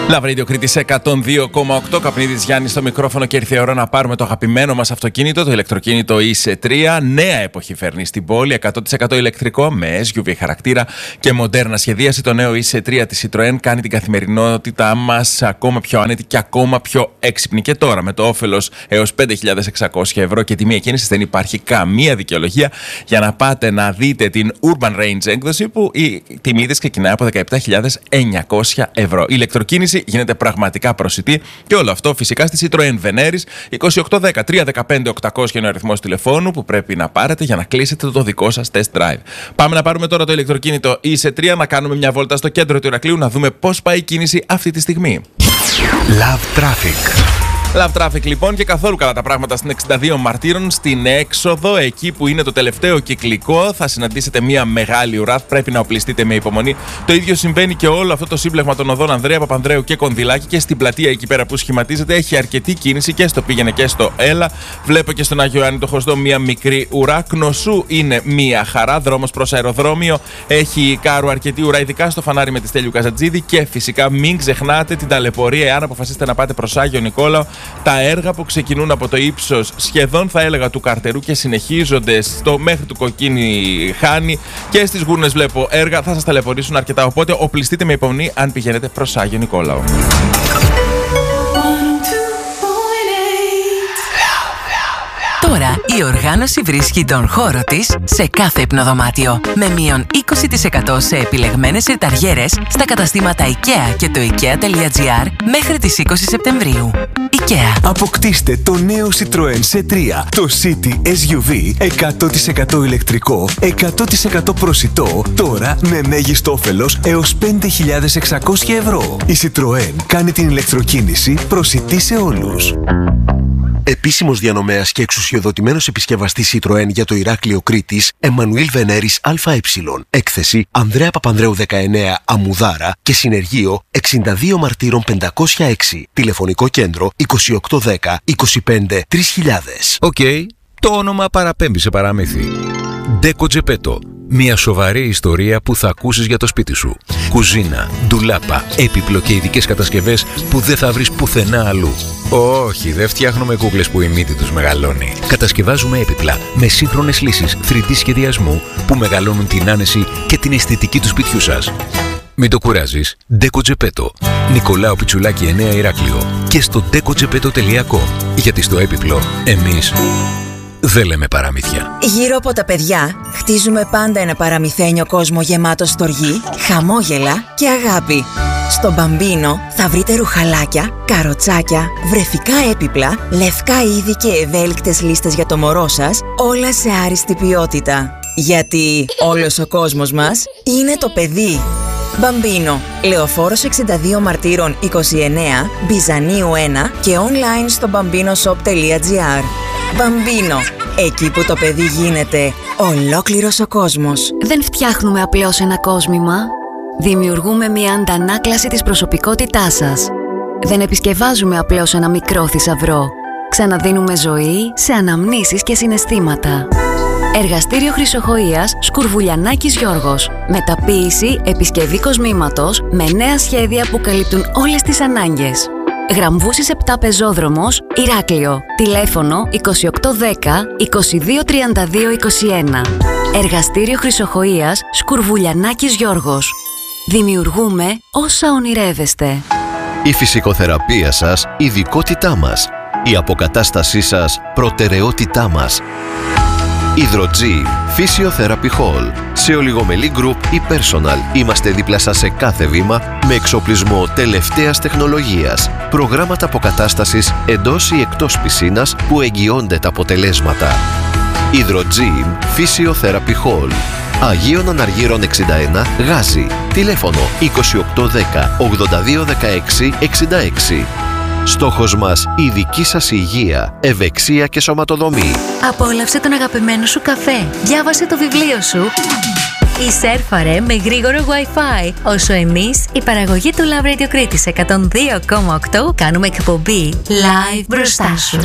Love Radio Κρήτης 102,8. Καπνίδης Γιάννης στο μικρόφωνο και ήρθε η ώρα να πάρουμε το αγαπημένο μας αυτοκίνητο, το ηλεκτροκίνητο ICE3. Νέα εποχή φέρνει στην πόλη, 100% ηλεκτρικό, με SUV χαρακτήρα και μοντέρνα σχεδίαση. Το νέο ICE3 της Citroën κάνει την καθημερινότητά μας ακόμα πιο άνετη και ακόμα πιο έξυπνη. Και τώρα με το όφελος έως 5.600 ευρώ και τιμή εκκίνησης δεν υπάρχει καμία δικαιολογία για να πάτε να δείτε την Urban Range έκδοση που η τιμή της ξεκινάει από 17.900 ευρώ. Η ηλεκτροκίνηση γίνεται πραγματικά προσιτή και όλο αυτό φυσικά στη Citroën Veneris. 2810 315 800 είναι ο αριθμός τηλεφώνου που πρέπει να πάρετε για να κλείσετε το δικό σας test drive. Πάμε να πάρουμε τώρα το ηλεκτροκίνητο ICE3, να κάνουμε μια βόλτα στο κέντρο του Ηρακλείου, να δούμε πώς πάει η κίνηση αυτή τη στιγμή. Love Traffic. Love Traffic λοιπόν, και καθόλου καλά τα πράγματα στην 62 Μαρτύρων, στην έξοδο, εκεί που είναι το τελευταίο κυκλικό. Θα συναντήσετε μια μεγάλη ουρά, πρέπει να οπλιστείτε με υπομονή. Το ίδιο συμβαίνει και όλο αυτό το σύμπλεγμα των οδών Ανδρέα Παπανδρέου και Κονδυλάκη, και στην πλατεία εκεί πέρα που σχηματίζεται έχει αρκετή κίνηση και στο πήγαινε και στο έλα. Βλέπω και στον Άγιο Ιωάννη το Χωσδό μια μικρή ουρά. Κνωσού είναι μια χαρά, δρόμος προς αεροδρόμιο. Έχει Κάρου αρκετή ουρά, ειδικά στο φανάρι με τη Στέλιου Καζατζίδη. Και φυσικά μην ξεχνάτε την ταλαιπωρία εάν αποφασίσετε να πάτε προς Άγιο Νικόλαο. Τα έργα που ξεκινούν από το ύψος σχεδόν θα έλεγα του Καρτερού και συνεχίζονται μέχρι του Κοκκίνη Χάνη, και στις Γούρνες βλέπω έργα, θα σας ταλαιπωρήσουν αρκετά. Οπότε οπλιστείτε με υπομονή αν πηγαίνετε προς Άγιο Νικόλαο. Τώρα η οργάνωση βρίσκει τον χώρο της σε κάθε υπνοδωμάτιο. Με μείον 20% σε επιλεγμένες συρταριέρες στα καταστήματα IKEA και το IKEA.gr μέχρι τις 20 Σεπτεμβρίου. IKEA. Αποκτήστε το νέο Citroën C3, το City SUV 100% ηλεκτρικό, 100% προσιτό, τώρα με μέγιστο όφελος έως 5.600 ευρώ. Η Citroën κάνει την ηλεκτροκίνηση προσιτή σε όλους. Επίσημος διανομέας και εξουσιοδοτημένος επισκευαστής Citroën για το Ηράκλειο Κρήτης, Εμμανουήλ Βενέρης ΑΕ. Έκθεση Ανδρέα Παπανδρέου 19 Αμμουδάρα και συνεργείο 62 Μαρτύρων 506. Τηλεφωνικό κέντρο 2810 25 3000. Οκ, το όνομα παραπέμπει σε παραμύθι. Deco Geppetto. Μια σοβαρή ιστορία που θα ακούσεις για το σπίτι σου. Κουζίνα, ντουλάπα, έπιπλο και ειδικές κατασκευές που δεν θα βρεις πουθενά αλλού. Όχι, δεν φτιάχνουμε κούκλες που η μύτη τους μεγαλώνει. Κατασκευάζουμε έπιπλα με σύγχρονες λύσεις 3D σχεδιασμού που μεγαλώνουν την άνεση και την αισθητική του σπιτιού σας. Μην το κουράζεις. Deco Geppetto. Νικολάου Πιτσουλάκη 9 Ηράκλειο. Και στο decogepetto.com. Γιατί στο έπιπλο εμείς δεν λέμε παραμύθια. Γύρω από τα παιδιά χτίζουμε πάντα ένα παραμυθένιο κόσμο γεμάτο στοργή, χαμόγελα και αγάπη. Στο Μπαμπίνο θα βρείτε ρουχαλάκια, καροτσάκια, βρεφικά έπιπλα, λευκά είδη και ευέλικτες λίστες για το μωρό σας, όλα σε άριστη ποιότητα. Γιατί όλος ο κόσμος μας είναι το παιδί. Μπαμπίνο, Λεωφόρος 62 Μαρτύρων 29, Μπιζανίου 1 και online στο bambinoshop.gr. Μπαμπίνο, εκεί που το παιδί γίνεται ολόκληρος ο κόσμος. Δεν φτιάχνουμε απλώς ένα κόσμημα. Δημιουργούμε μια αντανάκλαση της προσωπικότητάς σας. Δεν επισκευάζουμε απλώς ένα μικρό θησαυρό. Ξαναδίνουμε ζωή σε αναμνήσεις και συναισθήματα. Εργαστήριο Χρυσοχοΐας Σκουρβουλιανάκης Γιώργος. Μεταποίηση, επισκευή κοσμήματος με νέα σχέδια που καλύπτουν όλες τις ανάγκες. Γραμβούσης 7 Πεζόδρομος, Ηράκλειο. Τηλέφωνο 2810 2232 21. Εργαστήριο Χρυσοχοΐας Σκουρβουλιανάκης Γιώργος. Δημιουργούμε όσα ονειρεύεστε. Η φυσικοθεραπεία σας ειδικότητά μας. Η αποκατάστασή σας προτεραιότητά μας. Hydrogym Physiotherapy Hall. Σε ολιγομελή group ή personal. Είμαστε δίπλα σας σε κάθε βήμα με εξοπλισμό τελευταίας τεχνολογίας. Προγράμματα αποκατάστασης εντός ή εκτός πισίνας που εγγυώνται τα αποτελέσματα. Hydrogym Physiotherapy Hall. Αγίων Αναργύρων 61, Γάζι. Τηλέφωνο 2810 8216 66. Στόχος μας η δική σας υγεία, ευεξία και σωματοδομή. Απόλαυσε τον αγαπημένο σου καφέ. Διάβασε το βιβλίο σου. Ή σέρφαρε με γρήγορο Wi-Fi. Όσο εμείς, η παραγωγή του Love Radio Κρήτης 102,8 κάνουμε εκπομπή live μπροστά σου.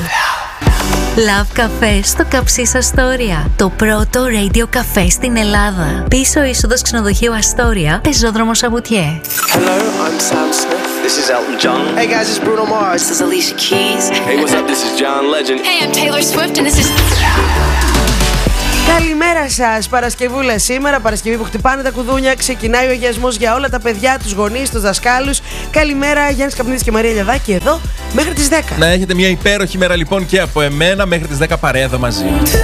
Love Café στο Καψίς Αστόρια. Το πρώτο radio καφέ στην Ελλάδα. Πίσω είσοδος ξενοδοχείου Αστόρια, πεζόδρομο Σαβουτιέ. Hello, I'm Sam Smith. this is Elton John. Hey guys, it's Bruno Mars. This is Alicia Keys. Hey, what's up? This is John Legend. Hey, I'm Taylor Swift and this is... Καλημέρα σας, Παρασκευούλα σήμερα, Παρασκευή που χτυπάνε τα κουδούνια, ξεκινάει ο αγιασμός για όλα τα παιδιά, τους γονείς, τους δασκάλους. Καλημέρα, Γιάννης Καπνίδης και Μαρία Λιαδάκη εδώ μέχρι τις 10. Να έχετε μια υπέροχη μέρα λοιπόν και από εμένα, μέχρι τις 10 παρέα εδώ μαζί.